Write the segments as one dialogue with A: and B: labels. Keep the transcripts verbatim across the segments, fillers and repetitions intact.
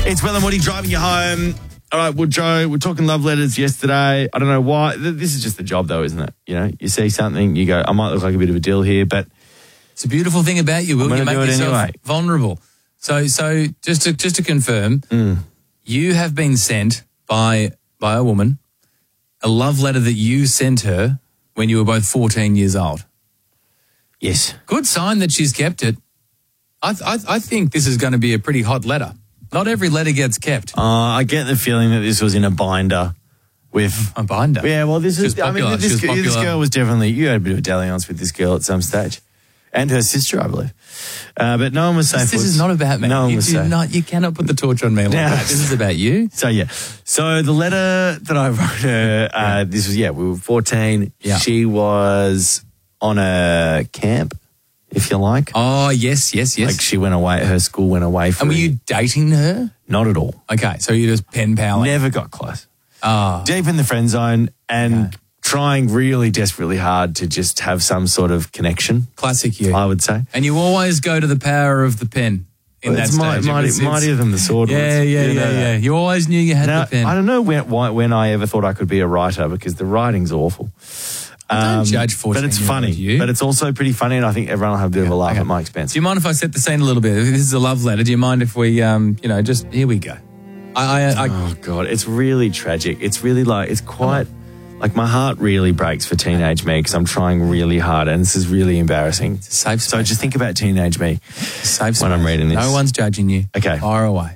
A: It's Will and Woody driving you home. All right, well, Joe, we're talking love letters yesterday. I don't know why. This is just the job, though, isn't it? You know, you see something, you go, I might look like a bit of a deal here, but
B: it's a beautiful thing about you, Will. You make yourself
A: anyway.
B: vulnerable. So, so just to just to confirm,
A: mm.
B: you have been sent by by a woman a love letter that you sent her when you were both fourteen years old.
A: Yes.
B: Good sign that she's kept it. I I, I think this is going to be a pretty hot letter. Not every letter gets kept.
A: Uh, I get the feeling that this was in a binder with...
B: A binder?
A: Yeah, well, this is...
B: I
A: mean, this, this girl was definitely... You had a bit of a dalliance with this girl at some stage. And her sister, I believe. Uh, but no one was safe.
B: This, this is not about me.
A: No one
B: you
A: was
B: do
A: safe.
B: Not, you cannot put the torch on me like
A: No.
B: that. This is about you.
A: So, yeah. So, the letter that I wrote her, uh, yeah. this was, yeah, we were fourteen.
B: Yeah.
A: She was on a camp, if you like.
B: Oh, yes, yes, yes.
A: Like, she went away, her school went away for...
B: And were you dating her?
A: Not at all.
B: Okay, so you just pen paling.
A: Never got close.
B: Oh.
A: Deep in the friend zone and
B: Okay.
A: trying really desperately hard to just have some sort of connection.
B: Classic you.
A: I would say.
B: And you always go to the power of the pen in
A: Well,
B: that
A: it's
B: stage.
A: mighty, mighty,
B: It's- it's-
A: mightier than the sword
B: Yeah,
A: was.
B: yeah,
A: You
B: yeah,
A: know
B: yeah.
A: that.
B: You always knew you had
A: Now,
B: the pen.
A: I don't know when, why, when I ever thought I could be a writer because the writing's awful.
B: Don't judge
A: But it's funny.
B: you.
A: But it's also pretty funny, and I think everyone will have a bit of a laugh
B: Okay.
A: at my expense.
B: Do you mind if I set the scene a little bit? This is a love letter. Do you mind if we, um, you know, just, here we go. I, I, I
A: Oh, God, it's really tragic. It's really like, it's quite, like my heart really breaks for teenage me because I'm trying really hard, and this is really embarrassing.
B: It's a safe space.
A: So just think about teenage me
B: safe
A: when I'm
B: space.
A: reading this.
B: No one's judging you.
A: Okay.
B: Fire away.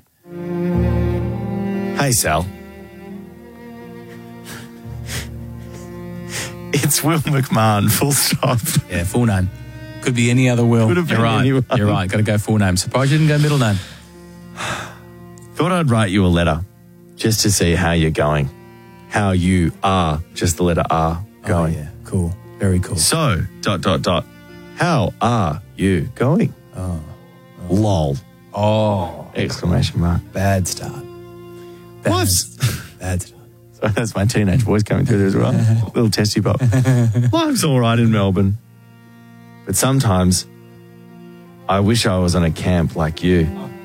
A: Hey, Sal. It's Will McMahon, full stop.
B: Yeah, full name. Could be any other Will.
A: Could have
B: You're
A: been
B: right.
A: anyone.
B: You're right. Got to go full name. Surprised you didn't go middle name.
A: Thought I'd write you a letter just to see how you're going. How you are, just the letter R, going.
B: Oh, yeah. Cool. Very cool.
A: So, dot, dot, dot. How are you going?
B: Oh.
A: Lol.
B: Oh.
A: Exclamation mark.
B: Bad start. Bad,
A: Life's...
B: bad start.
A: Sorry, that's my teenage voice coming through there as well. Little testy pop. Life's all right in Melbourne. But sometimes I wish I was on a camp like you.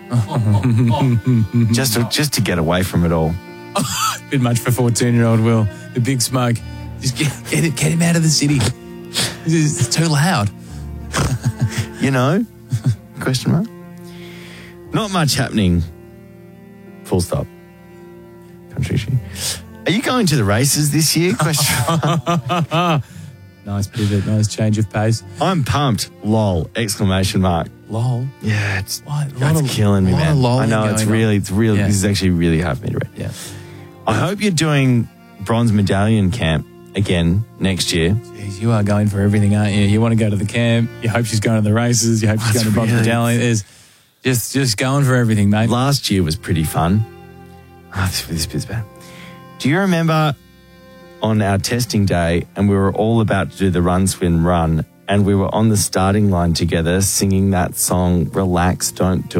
A: just, to, just to get away from it all.
B: Bit much for fourteen-year-old Will. The big smoke. Just get, get, it, get him out of the city. This is it's too loud.
A: You know? Question mark. Not much happening. Full stop. Country sheet. Are you going to the races this year? Question mark.
B: Nice pivot. Nice change of pace.
A: I'm pumped. Lol. Exclamation mark.
B: Lol.
A: Yeah, it's,
B: What? A lot
A: that's
B: of-
A: killing me,
B: lot
A: man.
B: of lolling
A: I know, it's
B: going
A: really,
B: on.
A: it's really,
B: Yeah.
A: this is actually really hard for me to read.
B: Yeah.
A: I hope you're doing bronze medallion camp again next year.
B: Jeez, you are going for everything, aren't you? You want to go to the camp. You hope she's going to the races. You hope she's
A: That's
B: going to bronze
A: really-
B: medallion. There's just, just going for everything, mate.
A: Last year was pretty fun. Oh, this, this bit's bad. Do you remember on our testing day and we were all about to do the run, swim, run, and we were on the starting line together singing that song, Relax, Don't Do